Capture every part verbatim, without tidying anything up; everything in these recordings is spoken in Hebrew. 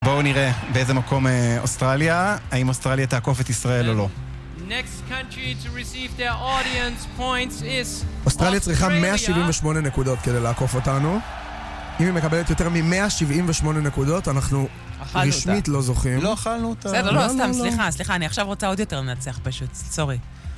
בואו נראה באיזה מקום אוסטרליה, האם אוסטרליה תעקוף את ישראל או לא. אוסטרליה צריכה מאה שבעים ושמונה נקודות כדי לעקוף אותנו. אם היא מקבלת יותר מ-מאה שבעים ושמונה נקודות, אנחנו רשמית לא זוכים. לא אכלנו אותה. בסדר, לא, סתם, סליחה, סליחה, אני עכשיו רוצה עוד יותר לנצח פשוט, סורי.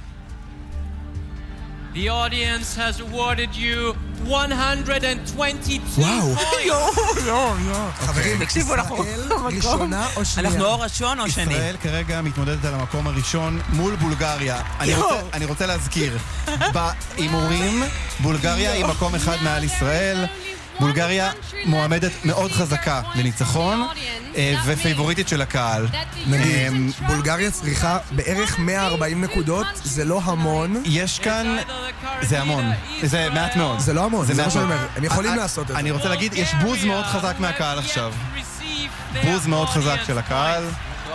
The audience has awarded you one hundred twenty-two וואו. points. חברים, תקשיבו, אנחנו ישראל ראשונה או שנייה? אנחנו או ראשון או שני. ישראל כרגע מתמודדת על המקום הראשון מול בולגריה. אני רוצה, אני רוצה להזכיר, באימורים, בולגריה היא מקום אחד מעל ישראל. בולגריה מועמדת מאוד חזקה לניצחון ופייבוריטית של הקהל. נגיד, בולגריה צריכה בערך מאה וארבעים נקודות, זה לא המון. יש כאן, זה המון, זה מעט מאוד. זה לא המון, זה מה שאני אומר, הם יכולים לעשות את זה. אני רוצה להגיד, יש בוז מאוד חזק מהקהל עכשיו. בוז מאוד חזק של הקהל.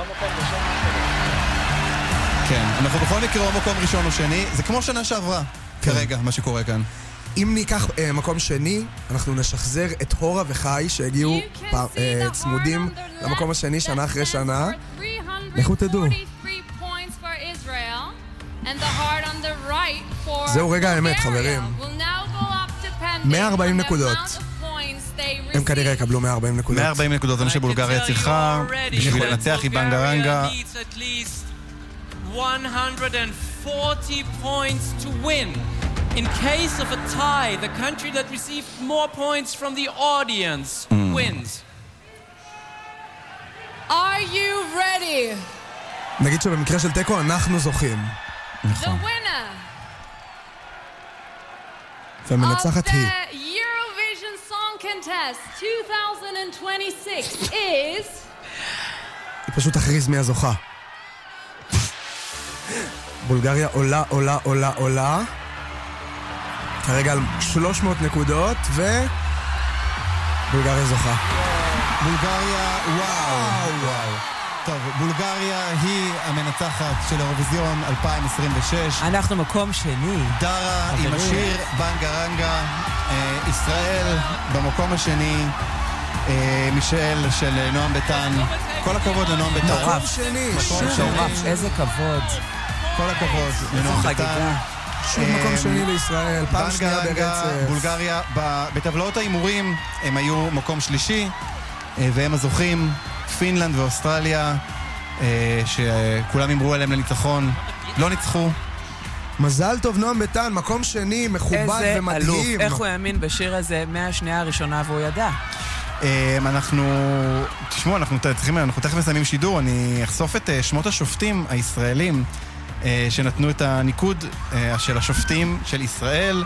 כן, אנחנו בכל מקרה או מקום ראשון או שני, זה כמו שנה שעברה, כרגע, מה שקורה כאן. אם ניקח אה, מקום שני, אנחנו נשחזר את הורה וחי שהגיעו פע, אה, צמודים למקום השני שנה אחרי שנה. לכו תדעו. זהו רגע האמת, חברים. מאה וארבעים נקודות. הם כנראה יקבלו מאה וארבעים נקודות. מאה וארבעים נקודות, זה מה שבולגריה צריכה בשביל לנצח עם בנגרנגה. one hundred forty points to win. In case of a tie, the country that received more points from the audience mm. wins. Are you ready? נגיד שבמקרה של טקו אנחנו זוכים. נכון. The winner והמנצחת היא. of the Eurovision Song Contest twenty twenty-six is... היא פשוט תכריז מי הזוכה. בולגריה עולה, עולה, עולה, עולה. כרגע על שלוש מאות נקודות, ו... בולגריה זוכה. בולגריה, וואו, וואו. טוב, בולגריה היא המנצחת של האירוויזיון אלפיים עשרים ושש. אנחנו מקום שני. דרה עם השיר בנגרנגה. אה, ישראל במקום השני. אה, מישל של נועם ביטן. כל הכבוד לנועם ביטן. מקום שני. מקום שני. איזה כבוד. כל הכבוד לנועם ביטן. שוב מקום שני לישראל, פעם שנייה ברצף. בולגריה, בטבלאות האימורים הם היו מקום שלישי, והם הזוכים, פינלנד ואוסטרליה, שכולם אמרו עליהם לניצחון, לא ניצחו. מזל טוב נועם ביטן, מקום שני, מכובד ומדהים. אלוף, איך הוא האמין בשיר הזה מהשנייה הראשונה והוא ידע? אנחנו, תשמעו, אנחנו צריכים, אנחנו תכף מסיימים שידור, אני אחשוף את שמות השופטים הישראלים שנתנו את הניקוד של השופטים של ישראל.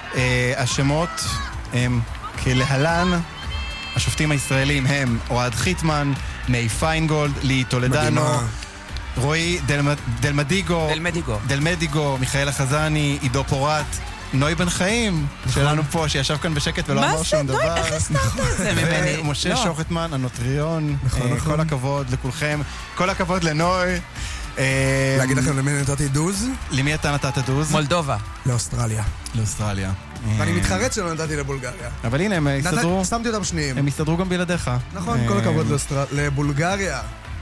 השמות הם כלהלן. השופטים הישראלים הם אוהד חיטמן, מי פיינגולד, לי טולדנו, רועי דלמדיגו, דלמדיגו, מיכאל החזני, עידו פורט, נוי בן חיים, שלנו פה, שישב כאן בשקט ולא אמר שום דבר. איך הסתרת את זה ממני? משה שוחטמן, הנוטריון, כל הכבוד לכולכם, כל הכבוד לנוי. להגיד לכם למי נתתי דוז? למי אתה נתת דוז? מולדובה. לאוסטרליה. לאוסטרליה. ואני מתחרט שלא נתתי לבולגריה. אבל הנה, הם הסתדרו. שמתי אותם שניים. הם הסתדרו גם בלעדיך. נכון, כל הכבוד לבולגריה.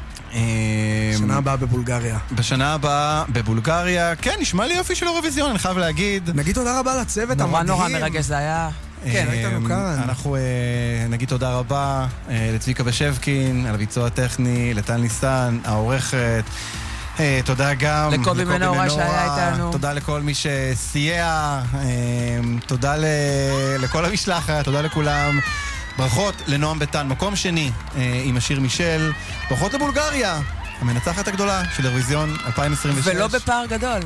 שנה הבאה בבולגריה. בשנה הבאה בבולגריה. כן, נשמע לי יופי של אירוויזיון, אני חייב להגיד. נגיד תודה רבה לצוות המדהים. נורא נורא מרגש זה היה. כן, הייתנו כאן. אנחנו נגיד תודה רבה לצביקה ושבקין, על הביצוע הטכני, לטל ניסן, העורכת. תודה גם לקובי מנורה שהיה איתנו. תודה לכל מי שסייע. תודה לכל המשלחת, תודה לכולם. ברכות לנועם ביטן, מקום שני עם השיר מישל. ברכות לבולגריה, המנצחת הגדולה של אירוויזיון אלפיים עשרים ושש. ולא בפער גדול.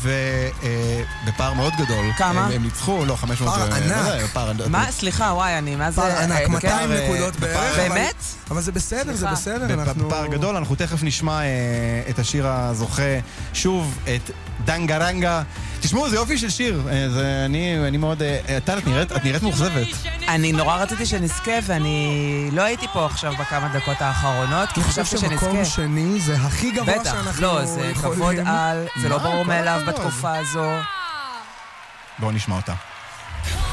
ובפער מאוד גדול. כמה? הם ניצחו, לא, חמש מאות. פער ענק. מה? סליחה, וואי, אני, מה זה? פער ענק, מאתיים נקודות בערך. באמת? אבל זה בסדר, זה בסדר. בפער גדול, אנחנו תכף נשמע את השיר הזוכה, שוב, את דנגרנגה. תשמעו, זה יופי של שיר. אני מאוד... טל, את נראית מאוכזבת. אני נורא רציתי שנזכה, ואני לא הייתי פה עכשיו בכמה דקות האחרונות, כי חשבתי שנזכה. אני חושב שמקום שני זה הכי גבוה שאנחנו יכולים. בטח, לא, זה כבוד על, זה לא ברור מאליו בתקופה הזו. בואו נשמע אותה.